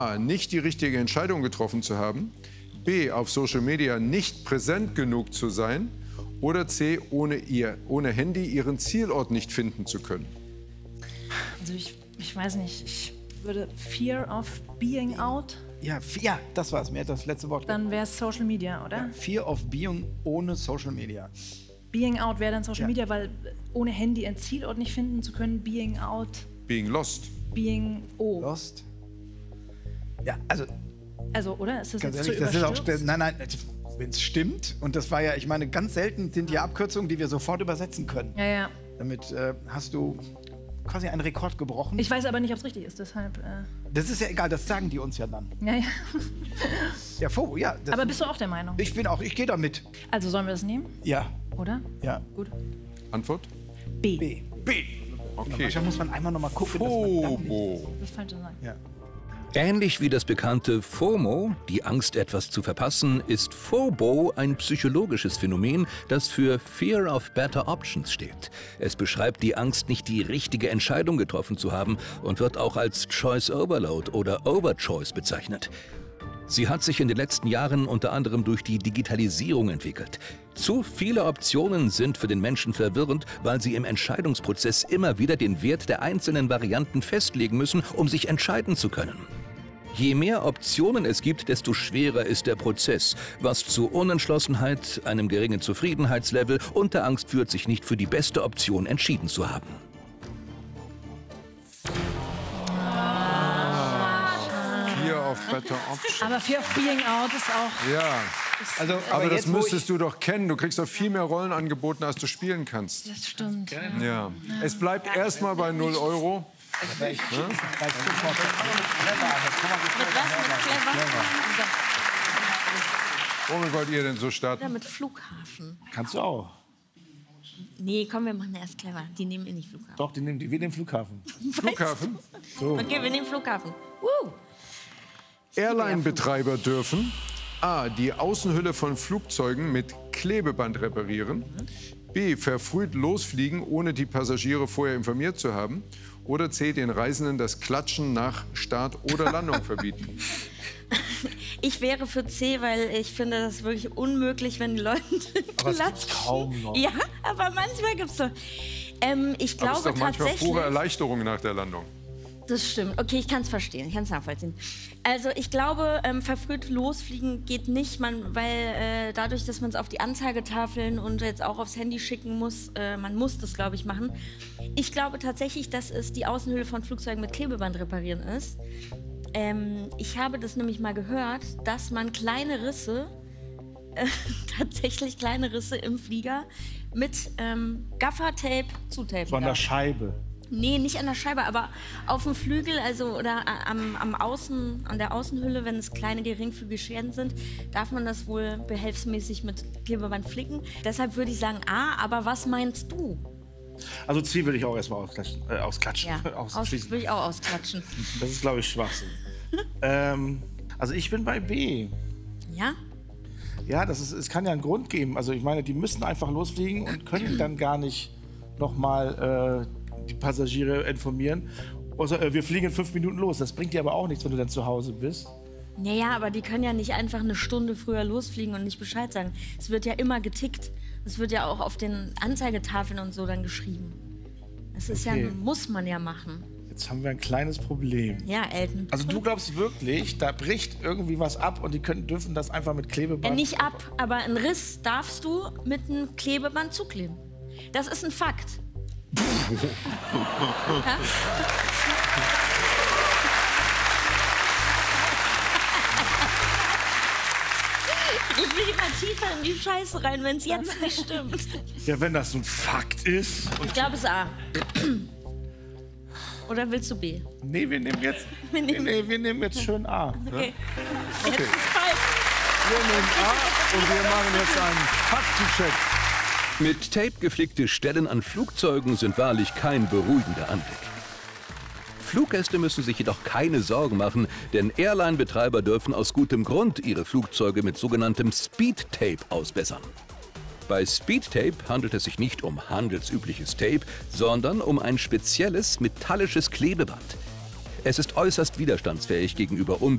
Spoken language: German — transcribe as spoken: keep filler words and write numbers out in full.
A. Nicht die richtige Entscheidung getroffen zu haben. B. Auf Social Media nicht präsent genug zu sein. Oder C. Ohne, ihr, ohne Handy ihren Zielort nicht finden zu können. Also ich, ich weiß nicht, ich würde Fear of Being Out. Ja, ja, das war es. Mir hat das letzte Wort. Dann wäre es Social Media, oder? Ja, Fear of Being ohne Social Media. Being Out wäre dann Social Ja. Media, weil ohne Handy einen Zielort nicht finden zu können. Being Out. Being lost. Being O. Lost. Ja, also Also, oder? Ist das ganz jetzt ehrlich, zu das ist auch, überstürzt? nein, nein, wenn es stimmt, und das war ja, ich meine, ganz selten sind die Abkürzungen, die wir sofort übersetzen können. Ja, ja. Damit äh, hast du quasi einen Rekord gebrochen. Ich weiß aber nicht, ob es richtig ist, deshalb... Äh, das ist ja egal, das sagen die uns ja dann. ja, ja. Ja, Fo, ja. Das, Aber bist du auch der Meinung? ich bin auch, ich gehe da mit. Also sollen wir das nehmen, Ja, oder? ja. Gut. Antwort? B. B. B. Okay. Okay. Manchmal muss man einmal noch mal gucken, dass man dann nicht... Fobo. Das falsche sein. Ja. Ähnlich wie das bekannte FOMO, die Angst, etwas zu verpassen, ist Fobo ein psychologisches Phänomen, das für Fear of Better Options steht. Es beschreibt die Angst, nicht die richtige Entscheidung getroffen zu haben und wird auch als Choice Overload oder Overchoice bezeichnet. Sie hat sich in den letzten Jahren unter anderem durch die Digitalisierung entwickelt. Zu viele Optionen sind für den Menschen verwirrend, weil sie im Entscheidungsprozess immer wieder den Wert der einzelnen Varianten festlegen müssen, um sich entscheiden zu können. Je mehr Optionen es gibt, desto schwerer ist der Prozess, was zu Unentschlossenheit, einem geringen Zufriedenheitslevel und der Angst führt, sich nicht für die beste Option entschieden zu haben. Fear of Better Options. Aber Fear of Being Out ist auch... Ja, Also, aber das jetzt, wo müsstest du doch kennen. Du kriegst doch viel mehr Rollen angeboten, als du spielen kannst. Das stimmt. Ja. Es bleibt erstmal bei null Euro. ich, ich, Womit wollt ihr denn so starten? Oder mit Flughafen. Kannst du auch. Nee, komm, wir machen erst clever. Die nehmen eh nicht Flughafen. Doch, die nehmen, die, wir nehmen Flughafen. Flughafen? So. Okay, wir nehmen Flughafen. Uh. Airline-Betreiber dürfen A. die Außenhülle von Flugzeugen mit Klebeband reparieren. B. verfrüht losfliegen, ohne die Passagiere vorher informiert zu haben. Oder C. den Reisenden das Klatschen nach Start oder Landung verbieten. Ich wäre für C, weil ich finde das wirklich unmöglich, wenn die Leute Aber es klatschen. gibt's kaum noch. Ja, aber manchmal gibt es so. Ähm, ich Aber es glaube ist doch manchmal tatsächlich... pure Erleichterung nach der Landung. Das stimmt. Okay, ich kann es verstehen. Ich kann es nachvollziehen. Also ich glaube, ähm, verfrüht losfliegen geht nicht, man, weil äh, dadurch, dass man es auf die Anzeigetafeln und jetzt auch aufs Handy schicken muss, äh, man muss das, glaube ich, machen. Ich glaube tatsächlich, dass es die Außenhülle von Flugzeugen mit Klebeband reparieren ist. Ähm, ich habe das nämlich mal gehört, dass man kleine Risse, äh, tatsächlich kleine Risse im Flieger mit ähm, Gaffertape zutapen Von der darf. Scheibe. Nee, nicht an der Scheibe, aber auf dem Flügel, also oder am, am Außen, an der Außenhülle, wenn es kleine geringfügige Schäden sind, darf man das wohl behelfsmäßig mit Klebeband flicken. Deshalb würde ich sagen A, aber was meinst du? Also C würde ich auch erstmal ausklatschen. Äh, ausklatschen. Ja, aus, ausschließen. würde ich auch ausklatschen. Das ist, glaube ich, Schwachsinn. ähm, also ich bin bei B. Ja? Ja, das ist, es kann ja einen Grund geben. Also ich meine, die müssen einfach losfliegen und können dann gar nicht nochmal äh, die Passagiere informieren. Also, äh, wir fliegen in fünf Minuten los. Das bringt dir aber auch nichts, wenn du dann zu Hause bist. Naja, aber die können ja nicht einfach eine Stunde früher losfliegen und nicht Bescheid sagen. Es wird ja immer getickt. Es wird ja auch auf den Anzeigetafeln und so dann geschrieben. Das ist Okay. ja, muss man ja machen. Jetzt haben wir ein kleines Problem. Ja, Elton. Also du glaubst wirklich, da bricht irgendwie was ab und die können, dürfen das einfach mit Klebeband... Ja, nicht ab, aber einen Riss darfst du mit einem Klebeband zukleben. Das ist ein Fakt. Ja? Ich will immer tiefer in die Scheiße rein, wenn es jetzt nicht stimmt. Ja, wenn das so ein Fakt ist. Ich glaube es ist A. Oder willst du B? Nee, wir nehmen jetzt, Wir nehmen- nee, wir nehmen jetzt schön A. Okay. Okay. Jetzt ist falsch. Wir nehmen A und wir machen jetzt einen Faktencheck. Mit Tape geflickte Stellen an Flugzeugen sind wahrlich kein beruhigender Anblick. Fluggäste müssen sich jedoch keine Sorgen machen, denn Airline-Betreiber dürfen aus gutem Grund ihre Flugzeuge mit sogenanntem Speed-Tape ausbessern. Bei Speed-Tape handelt es sich nicht um handelsübliches Tape, sondern um ein spezielles metallisches Klebeband. Es ist äußerst widerstandsfähig gegenüber Umwelt-